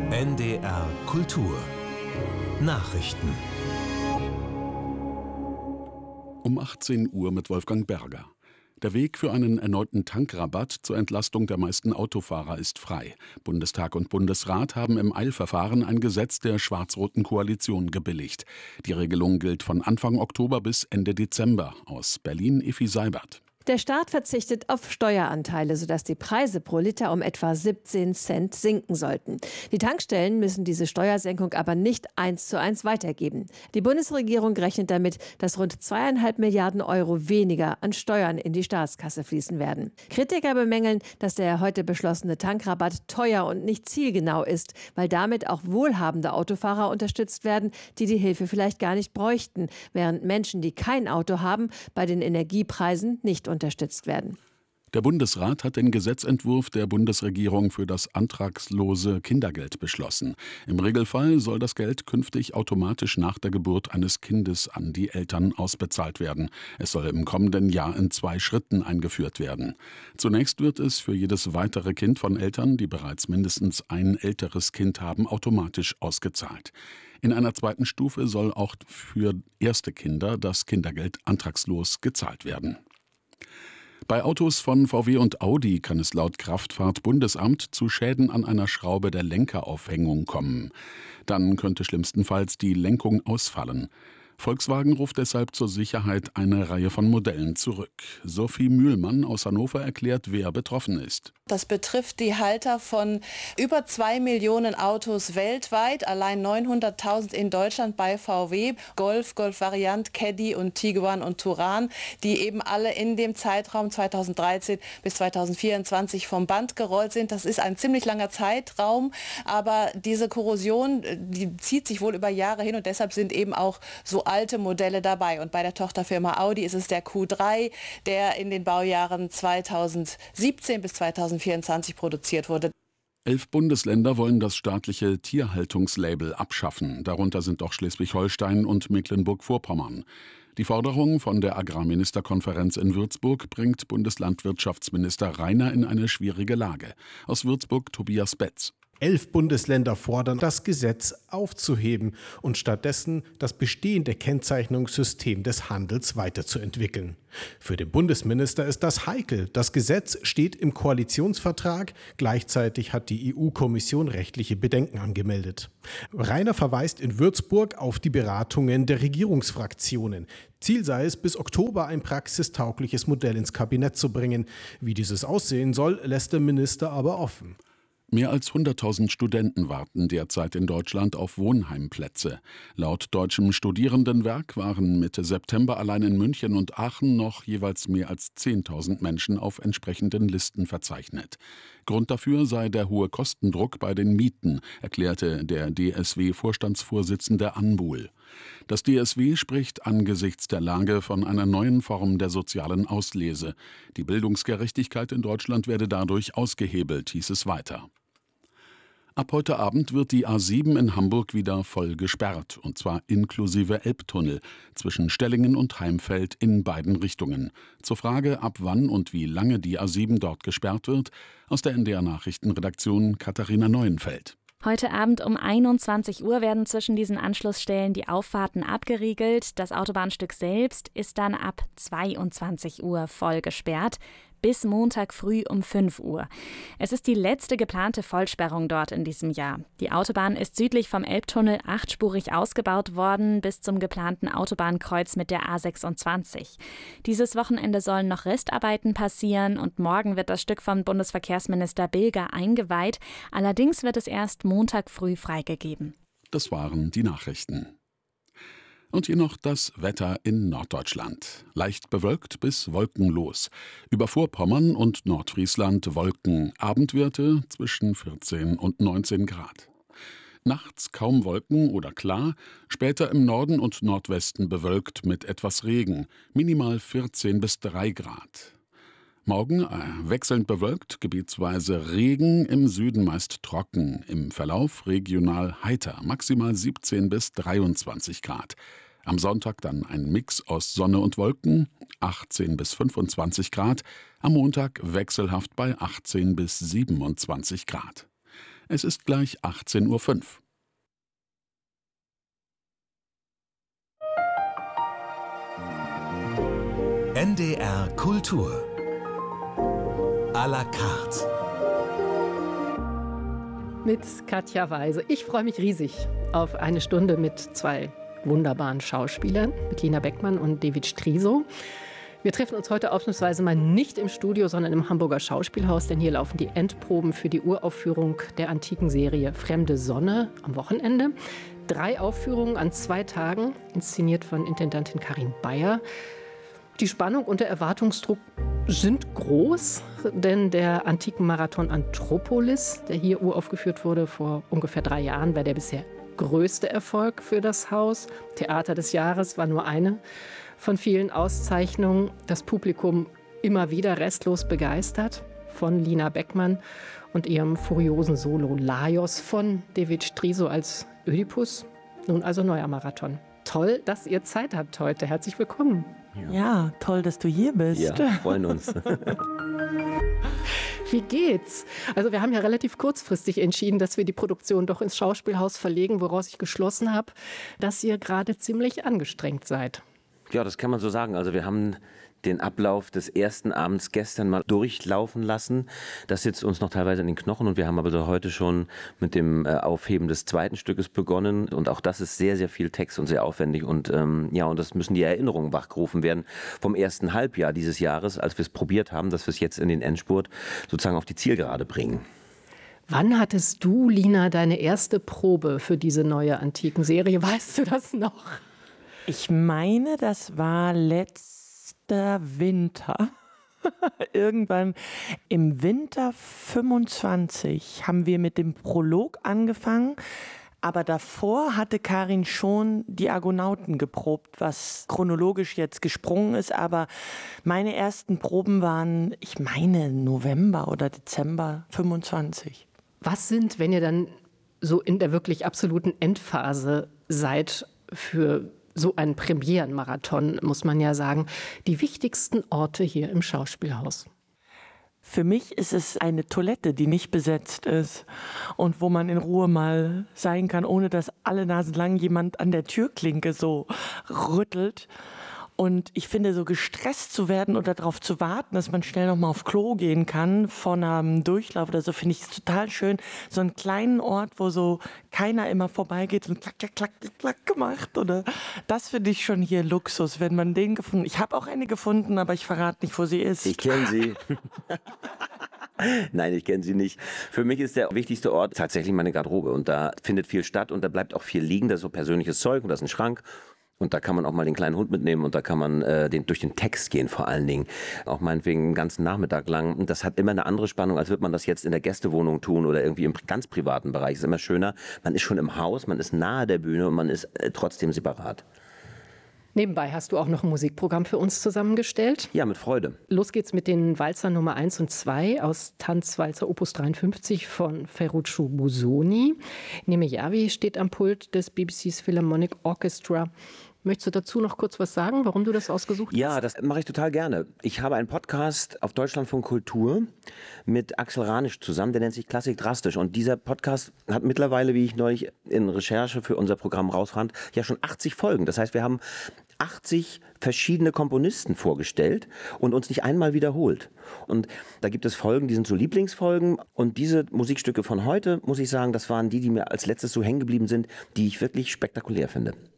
NDR Kultur Nachrichten um 18 Uhr mit Wolfgang Berger. Der Weg für einen erneuten Tankrabatt zur Entlastung der meisten Autofahrer ist frei. Bundestag und Bundesrat haben im Eilverfahren ein Gesetz der schwarz-roten Koalition gebilligt. Die Regelung gilt von Anfang Oktober bis Ende Dezember. Aus Berlin Effi Seibert. Der Staat verzichtet auf Steueranteile, sodass die Preise pro Liter um etwa 17 Cent sinken sollten. Die Tankstellen müssen diese Steuersenkung aber nicht 1:1 weitergeben. Die Bundesregierung rechnet damit, dass rund 2,5 Milliarden Euro weniger an Steuern in die Staatskasse fließen werden. Kritiker bemängeln, dass der heute beschlossene Tankrabatt teuer und nicht zielgenau ist, weil damit auch wohlhabende Autofahrer unterstützt werden, die die Hilfe vielleicht gar nicht bräuchten, während Menschen, die kein Auto haben, bei den Energiepreisen nicht unterstützt werden. Der Bundesrat hat den Gesetzentwurf der Bundesregierung für das antragslose Kindergeld beschlossen. Im Regelfall soll das Geld künftig automatisch nach der Geburt eines Kindes an die Eltern ausbezahlt werden. Es soll im kommenden Jahr in 2 Schritten eingeführt werden. Zunächst wird es für jedes weitere Kind von Eltern, die bereits mindestens ein älteres Kind haben, automatisch ausgezahlt. In einer zweiten Stufe soll auch für erste Kinder das Kindergeld antragslos gezahlt werden. Bei Autos von VW und Audi kann es laut Kraftfahrt-Bundesamt zu Schäden an einer Schraube der Lenkeraufhängung kommen. Dann könnte schlimmstenfalls die Lenkung ausfallen. Volkswagen ruft deshalb zur Sicherheit eine Reihe von Modellen zurück. Sophie Mühlmann aus Hannover erklärt, wer betroffen ist. Das betrifft die Halter von über 2 Millionen Autos weltweit, allein 900.000 in Deutschland bei VW, Golf, Golf-Variant, Caddy und Tiguan und Touran, die eben alle in dem Zeitraum 2013 bis 2024 vom Band gerollt sind. Das ist ein ziemlich langer Zeitraum, aber diese Korrosion, die zieht sich wohl über Jahre hin und deshalb sind eben auch so alte Modelle dabei. Und bei der Tochterfirma Audi ist es der Q3, der in den Baujahren 2017 bis 2024 produziert wurde. 11 Bundesländer wollen das staatliche Tierhaltungslabel abschaffen. Darunter sind auch Schleswig-Holstein und Mecklenburg-Vorpommern. Die Forderung von der Agrarministerkonferenz in Würzburg bringt Bundeslandwirtschaftsminister Rainer in eine schwierige Lage. Aus Würzburg Tobias Betz. 11 Bundesländer fordern, das Gesetz aufzuheben und stattdessen das bestehende Kennzeichnungssystem des Handels weiterzuentwickeln. Für den Bundesminister ist das heikel. Das Gesetz steht im Koalitionsvertrag. Gleichzeitig hat die EU-Kommission rechtliche Bedenken angemeldet. Rainer verweist in Würzburg auf die Beratungen der Regierungsfraktionen. Ziel sei es, bis Oktober ein praxistaugliches Modell ins Kabinett zu bringen. Wie dieses aussehen soll, lässt der Minister aber offen. Mehr als 100.000 Studenten warten derzeit in Deutschland auf Wohnheimplätze. Laut Deutschem Studierendenwerk waren Mitte September allein in München und Aachen noch jeweils mehr als 10.000 Menschen auf entsprechenden Listen verzeichnet. Grund dafür sei der hohe Kostendruck bei den Mieten, erklärte der DSW-Vorstandsvorsitzende Anbuhl. Das DSW spricht angesichts der Lage von einer neuen Form der sozialen Auslese. Die Bildungsgerechtigkeit in Deutschland werde dadurch ausgehebelt, hieß es weiter. Ab heute Abend wird die A7 in Hamburg wieder voll gesperrt, und zwar inklusive Elbtunnel, zwischen Stellingen und Heimfeld in beiden Richtungen. Zur Frage, ab wann und wie lange die A7 dort gesperrt wird, aus der NDR-Nachrichtenredaktion Katharina Neuenfeld. Heute Abend um 21 Uhr werden zwischen diesen Anschlussstellen die Auffahrten abgeriegelt. Das Autobahnstück selbst ist dann ab 22 Uhr voll gesperrt. Bis Montag früh um 5 Uhr. Es ist die letzte geplante Vollsperrung dort in diesem Jahr. Die Autobahn ist südlich vom Elbtunnel 8-spurig ausgebaut worden bis zum geplanten Autobahnkreuz mit der A26. Dieses Wochenende sollen noch Restarbeiten passieren und morgen wird das Stück von Bundesverkehrsminister Bilger eingeweiht. Allerdings wird es erst Montag früh freigegeben. Das waren die Nachrichten. Und hier noch das Wetter in Norddeutschland. Leicht bewölkt bis wolkenlos. Über Vorpommern und Nordfriesland Wolken. Abendwerte zwischen 14 und 19 Grad. Nachts kaum Wolken oder klar. Später im Norden und Nordwesten bewölkt mit etwas Regen. Minimal 14 bis 3 Grad. Morgen wechselnd bewölkt, gebietsweise Regen, im Süden meist trocken, im Verlauf regional heiter, maximal 17 bis 23 Grad. Am Sonntag dann ein Mix aus Sonne und Wolken, 18 bis 25 Grad, am Montag wechselhaft bei 18 bis 27 Grad. Es ist gleich 18:05 Uhr. NDR Kultur à la carte. Mit Katja Weise. Ich freue mich riesig auf eine Stunde mit zwei wunderbaren Schauspielern, mit Lina Beckmann und David Striso. Wir treffen uns heute ausnahmsweise mal nicht im Studio, sondern im Hamburger Schauspielhaus, denn hier laufen die Endproben für die Uraufführung der antiken Serie Fremde Sonne am Wochenende. 3 Aufführungen an 2 Tagen, inszeniert von Intendantin Karin Bayer. Die Spannung und der Erwartungsdruck sind groß, denn der Antikenmarathon Anthropolis, der hier uraufgeführt wurde vor ungefähr 3 Jahren, war der bisher größte Erfolg für das Haus. Theater des Jahres war nur eine von vielen Auszeichnungen. Das Publikum immer wieder restlos begeistert von Lina Beckmann und ihrem furiosen Solo Laios, von David Striso als Ödipus. Nun also neuer Marathon. Toll, dass ihr Zeit habt heute. Herzlich willkommen. Ja, toll, dass du hier bist. Ja, freuen uns. Wie geht's? Also wir haben ja relativ kurzfristig entschieden, dass wir die Produktion doch ins Schauspielhaus verlegen, woraus ich geschlossen habe, dass ihr gerade ziemlich angestrengt seid. Ja, das kann man so sagen. Also wir haben den Ablauf des ersten Abends gestern mal durchlaufen lassen. Das sitzt uns noch teilweise in den Knochen und wir haben aber heute schon mit dem Aufheben des zweiten Stückes begonnen und auch das ist sehr, sehr viel Text und sehr aufwendig und und das müssen die Erinnerungen wachgerufen werden vom ersten Halbjahr dieses Jahres, als wir es probiert haben, dass wir es jetzt in den Endspurt sozusagen auf die Zielgerade bringen. Wann hattest du, Lina, deine erste Probe für diese neue Antiken-Serie? Weißt du das noch? Ich meine, das war letzter Winter. Irgendwann im Winter 25 haben wir mit dem Prolog angefangen. Aber davor hatte Karin schon die Argonauten geprobt, was chronologisch jetzt gesprungen ist. Aber meine ersten Proben waren, ich meine, November oder Dezember 25. Was sind, wenn ihr dann so in der wirklich absoluten Endphase seid für so einen Premierenmarathon, muss man ja sagen, die wichtigsten Orte hier im Schauspielhaus? Für mich ist es eine Toilette, die nicht besetzt ist und wo man in Ruhe mal sein kann, ohne dass alle Nasen lang jemand an der Türklinke so rüttelt. Und ich finde, so gestresst zu werden oder darauf zu warten, dass man schnell noch mal auf Klo gehen kann von einem Durchlauf oder so, finde ich es total schön. So einen kleinen Ort, wo so keiner immer vorbeigeht und klack, klack, klack, klack gemacht. Oder das finde ich schon hier Luxus, wenn man den gefunden. Ich habe auch eine gefunden, aber ich verrate nicht, wo sie ist. Ich kenne sie. Nein, ich kenne sie nicht. Für mich ist der wichtigste Ort tatsächlich meine Garderobe. Und da findet viel statt und da bleibt auch viel liegen. Das ist so persönliches Zeug und da ist ein Schrank. Und da kann man auch mal den kleinen Hund mitnehmen und da kann man durch den Text gehen vor allen Dingen. Auch meinetwegen einen ganzen Nachmittag lang. Und das hat immer eine andere Spannung, als würde man das jetzt in der Gästewohnung tun oder irgendwie im ganz privaten Bereich. Es ist immer schöner. Man ist schon im Haus, man ist nahe der Bühne und man ist trotzdem separat. Nebenbei hast du auch noch ein Musikprogramm für uns zusammengestellt. Ja, mit Freude. Los geht's mit den Walzer Nummer 1 und 2 aus Tanzwalzer Opus 53 von Ferruccio Busoni. Neme Yavi steht am Pult des BBC's Philharmonic Orchestra. Möchtest du dazu noch kurz was sagen, warum du das ausgesucht hast? Ja, das mache ich total gerne. Ich habe einen Podcast auf Deutschlandfunk Kultur mit Axel Ranisch zusammen, der nennt sich Klassik Drastisch. Und dieser Podcast hat mittlerweile, wie ich neulich in Recherche für unser Programm rausfand, ja schon 80 Folgen. Das heißt, wir haben 80 verschiedene Komponisten vorgestellt und uns nicht einmal wiederholt. Und da gibt es Folgen, die sind so Lieblingsfolgen. Und diese Musikstücke von heute, muss ich sagen, das waren die mir als letztes so hängen geblieben sind, die ich wirklich spektakulär finde.